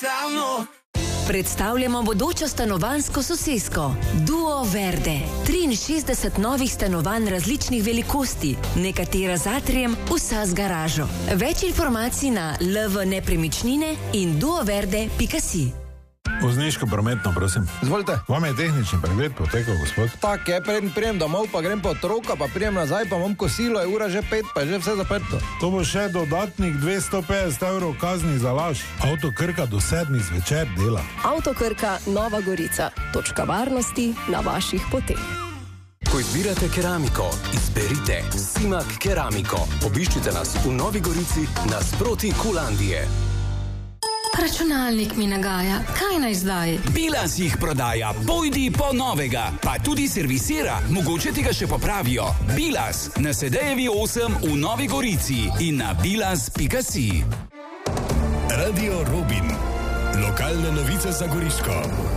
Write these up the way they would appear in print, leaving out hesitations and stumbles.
Predstavljamo bodočo stanovanjsko sosesko Duo Verde. 63 novih stanovanj različnih velikosti, nekatera z atrijem, vsa z garažo. Več informacij na lv-nepremičnine in duoverde.si. Vozniško prometno, prosim. Izvolite. Vam je tehnični pregled potekal, gospod? Tak je, prijem domov, pa grem po otroka, pa prijem nazaj, pa imam kosilo, je ura že 5, pa je že vse zaprto. To bo še dodatnih 250 evrov kazni za laž. Avto Krka do 7 zvečer dela. Avto Krka Nova Gorica. Točka varnosti na vaših poteh. Ko izbirate keramiko, izberite Simak Keramiko. Obiščite nas v Novi Gorici nasproti Kulandije. Računalnik mi nagaja, kaj naj zdaj? Bilans jih prodaja, pojdi po novega, pa tudi servisira, mogoče ti ga še popravijo. Bilans na Sedejevi 8 v Novi Gorici in na bilans.si. Radio Robin. Lokalne novice za Goriško.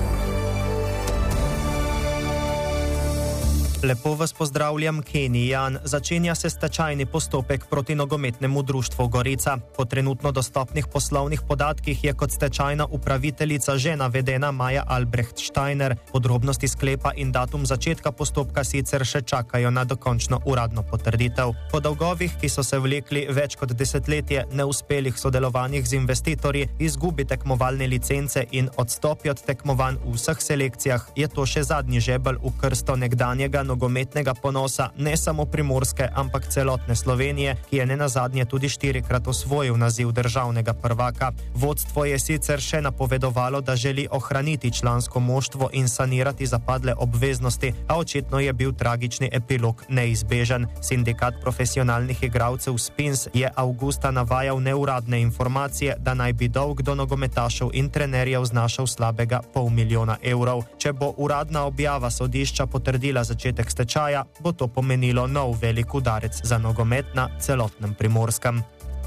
Lepo vas pozdravljam, Kenny Jan. Začenja se stečajni postopek proti nogometnemu društvu Gorica. Po trenutno dostopnih poslovnih podatkih je kot stečajna upraviteljica že navedena Maja Albrecht Steiner. Podrobnosti sklepa in datum začetka postopka sicer še čakajo na dokončno uradno potrditev. Po dolgovih, ki so se vlekli več kot desetletje, neuspelih sodelovanjih z investitorji, izgubi tekmovalne licence in odstopi od tekmovanj v vseh selekcijah, je to še zadnji žebelj v krsto nekdanjega nogometnega ponosa ne samo Primorske, ampak celotne Slovenije, ki je nenazadnje tudi 4-krat osvojil naziv državnega prvaka. Vodstvo je sicer še napovedovalo, da želi ohraniti člansko moštvo in sanirati zapadle obveznosti, a očitno je bil tragični epilog neizbežen. Sindikat profesionalnih igralcev Spins je avgusta navajal neuradne informacije, da naj bi dolg do nogometašev in trenerjev znašal slabega $500 000. Če bo uradna objava sodišča potrdila začetek stečaja, bo to pomenilo nov velik udarec za nogomet na celotnem Primorskem.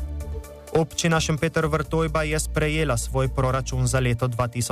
Občina Šempeter-Vrtojba je sprejela svoj proračun za leto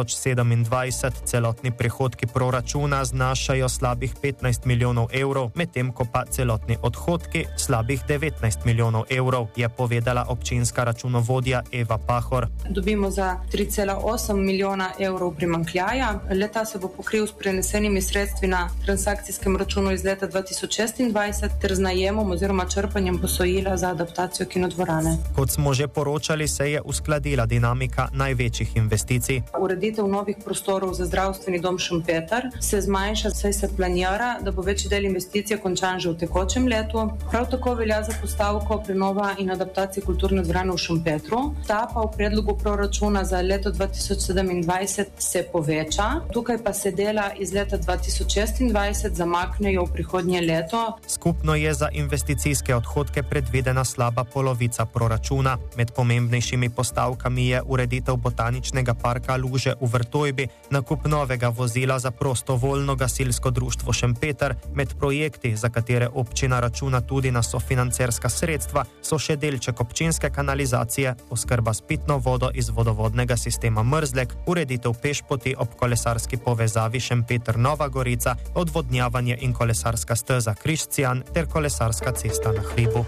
2027. Celotni prihodki proračuna znašajo slabih 15 milijonov evrov, medtem ko pa celotni odhodki slabih 19 milijonov evrov, je povedala občinska računovodja Eva Pahor. Dobimo za 3,8 milijona evrov primanjkljaja. Leta se bo pokril s prenesenimi sredstvi na transakcijskem računu iz leta 2026 ter z najemom oziroma črpanjem posojila za adaptacijo kinodvorane. Kot smo že poročali, se je uskladila dinamika največjih investicij. Ureditev novih prostorov za zdravstveni dom Šempeter se zmanjša, saj se planira, da bo večji del investicije končan že v tekočem letu. Prav tako velja za postavko prenova in adaptacije kulturne dvorane v Šempetru. Ta pa v predlogu proračuna za leto 2027 se poveča. Tukaj pa se dela iz leta 2026 zamaknejo v prihodnje leto. Skupno je za investicijske odhodke predvidena slaba polovica proračuna. Med pomembnejšimi postavkami je ureditev botaničnega parka Luže v Vrtojbi, nakup novega vozila za prostovoljno gasilsko društvo Šempeter. Med projekti, za katere občina računa tudi na sofinancerska sredstva, so še delček občinske kanalizacije, oskrba s pitno vodo iz vodovodnega sistema Mrzlek, ureditev pešpoti ob kolesarski povezavi Šempeter-Nova Gorica, odvodnjavanje in kolesarska steza Križcijan ter kolesarska cesta na hribu.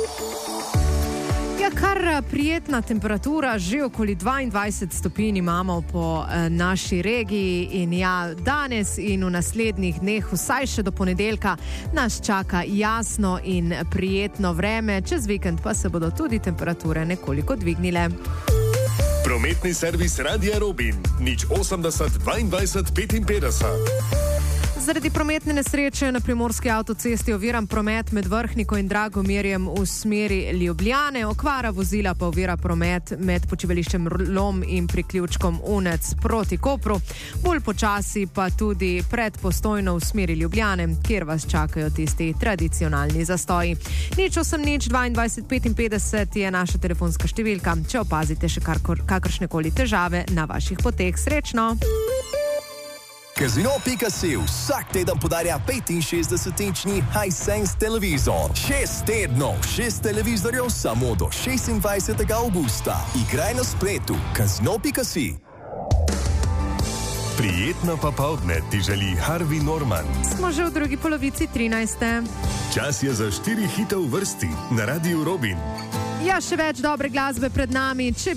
Kar prijetna temperatura, že okoli 22 stopinj imamo po naši regiji in ja, danes in v naslednjih dneh, vsaj še do ponedeljka, nas čaka jasno in prijetno vreme, čez vikend pa se bodo tudi temperature nekoliko dvignile. Prometni servis Radia Robin, 080 22 55. Zaradi prometne nesreče na Primorski avtocesti oviran promet med Vrhniko in Dragomirjem v smeri Ljubljane, okvara vozila pa ovira promet med počivališčem Lom in priključkom Unec proti Kopru, bolj počasi pa tudi pred Postojno v smeri Ljubljane, kjer vas čakajo tisti tradicionalni zastoji. 080 22 55 je naša telefonska številka, če opazite še kakršnekoli težave na vaših poteh. Srečno! Casino.si vsak teden podarja 65-inčni Hisense televizor. 6 tednov, 6 televizorjev samo do 26. augusta. Igraj na spletu. Casino.si. Prijetno popoldne ti želi Harvey Norman. Smo že v drugi polovici 13. Čas je za 4 hite v vrsti na Radiu Robin. Ja, še več dobre glasbe pred nami. Če